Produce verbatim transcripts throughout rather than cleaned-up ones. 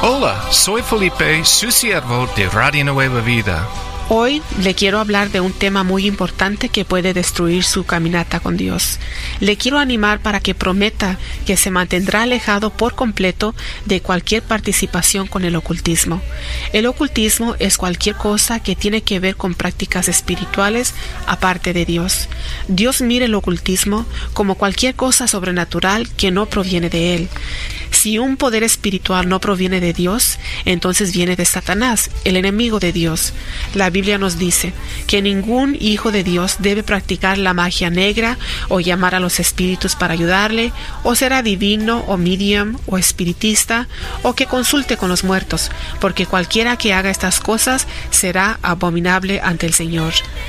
Hola, soy Felipe, su siervo de Radio Nueva Vida. Hoy le quiero hablar de un tema muy importante que puede destruir su caminata con Dios. Le quiero animar para que prometa que se mantendrá alejado por completo de cualquier participación con el ocultismo. El ocultismo es cualquier cosa que tiene que ver con prácticas espirituales aparte de Dios. Dios mira el ocultismo como cualquier cosa sobrenatural que no proviene de Él. Si un poder espiritual no proviene de Dios, entonces viene de Satanás, el enemigo de Dios. La Biblia nos dice que ningún hijo de Dios debe practicar la magia negra o llamar a los espíritus para ayudarle, o ser adivino o medium o espiritista, o que consulte con los muertos, porque cualquiera que haga estas cosas será abominable ante el Señor.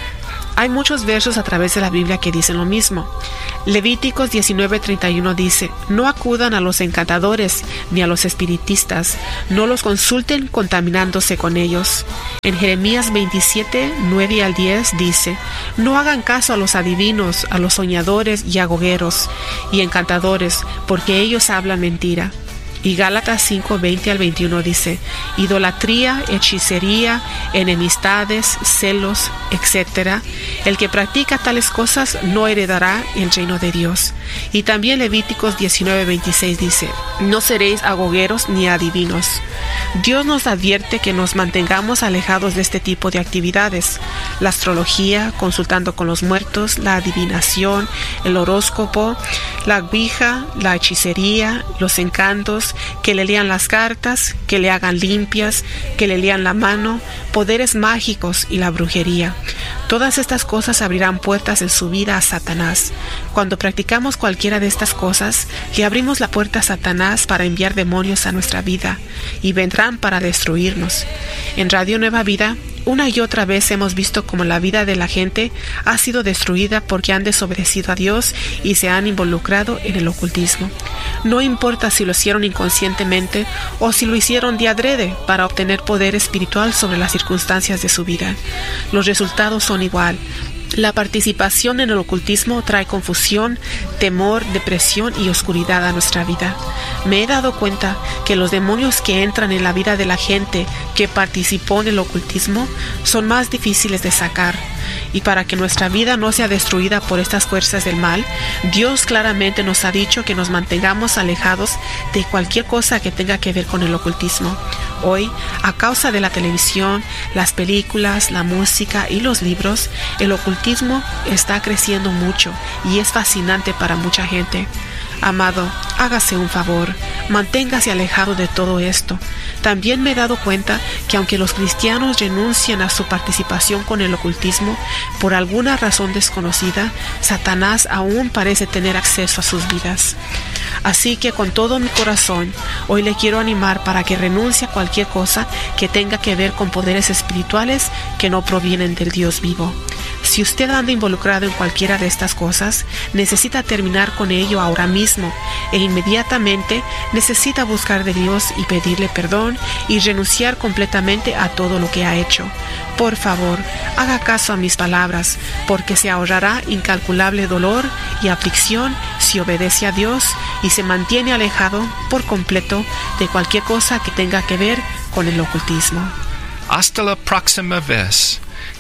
Hay muchos versos a través de la Biblia que dicen lo mismo. Levíticos diecinueve treinta y uno dice: no acudan a los encantadores ni a los espiritistas, no los consulten contaminándose con ellos. En Jeremías veintisiete nueve al diez dice: no hagan caso a los adivinos, a los soñadores y agogueros y encantadores, porque ellos hablan mentira. Y Gálatas cinco veinte al veintiuno dice: idolatría, hechicería, enemistades, celos, etcétera. El que practica tales cosas no heredará el reino de Dios. Y también Levíticos diecinueve veintiséis dice: no seréis agogueros ni adivinos. Dios nos advierte que nos mantengamos alejados de este tipo de actividades. La astrología, consultando con los muertos, la adivinación, el horóscopo, la ouija, la hechicería, los encantos, que le lean las cartas, que le hagan limpias, que le lean la mano, poderes mágicos y la brujería. Todas estas cosas abrirán puertas en su vida a Satanás. Cuando practicamos cualquiera de estas cosas, le abrimos la puerta a Satanás para enviar demonios a nuestra vida y vendrán para destruirnos. En Radio Nueva Vida, una y otra vez hemos visto cómo la vida de la gente ha sido destruida porque han desobedecido a Dios y se han involucrado en el ocultismo. No importa si lo hicieron inconscientemente o si lo hicieron de adrede para obtener poder espiritual sobre las circunstancias de su vida. Los resultados son igual. La participación en el ocultismo trae confusión, temor, depresión y oscuridad a nuestra vida. Me he dado cuenta que los demonios que entran en la vida de la gente que participó en el ocultismo son más difíciles de sacar. Y para que nuestra vida no sea destruida por estas fuerzas del mal, Dios claramente nos ha dicho que nos mantengamos alejados de cualquier cosa que tenga que ver con el ocultismo. Hoy, a causa de la televisión, las películas, la música y los libros, el ocultismo está creciendo mucho y es fascinante para mucha gente. Amado, hágase un favor, manténgase alejado de todo esto. También me he dado cuenta que aunque los cristianos renuncian a su participación con el ocultismo, por alguna razón desconocida, Satanás aún parece tener acceso a sus vidas. Así que con todo mi corazón, hoy le quiero animar para que renuncie a cualquier cosa que tenga que ver con poderes espirituales que no provienen del Dios vivo. Si usted anda involucrado en cualquiera de estas cosas, necesita terminar con ello ahora mismo e inmediatamente necesita buscar de Dios y pedirle perdón y renunciar completamente a todo lo que ha hecho. Por favor, haga caso a mis palabras, porque se ahorrará incalculable dolor y aflicción si obedece a Dios y se mantiene alejado por completo de cualquier cosa que tenga que ver con el ocultismo. Hasta la próxima vez.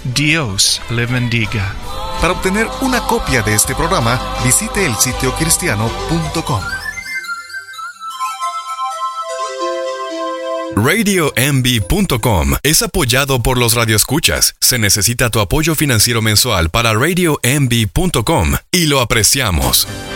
Dios le bendiga. Para obtener una copia de este programa, visite el sitio cristiano punto com. Radio M B punto com es apoyado por los radioescuchas. Se necesita tu apoyo financiero mensual para Radio M B punto com y lo apreciamos.